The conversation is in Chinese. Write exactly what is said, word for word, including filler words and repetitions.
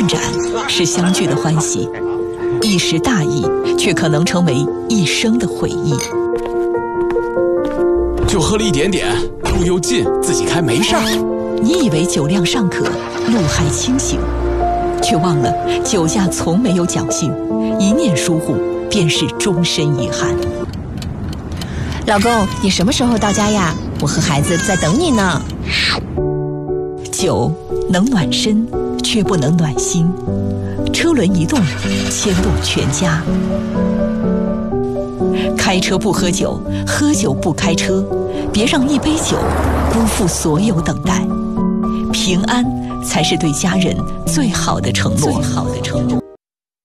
断盏是相聚的欢喜，一时大意却可能成为一生的回忆。 就喝了一点点，路又近，自己开没事儿。 你以为酒量尚可，路还清醒，却忘了酒驾从没有侥幸，一念疏忽便是终身遗憾。 老公，你什么时候到家呀？我和孩子在等你呢。 酒能暖身，却不能暖心。车轮一动，牵动全家。开车不喝酒，喝酒不开车，别让一杯酒辜负所有等待。平安才是对家人最好的承诺。最好的承诺。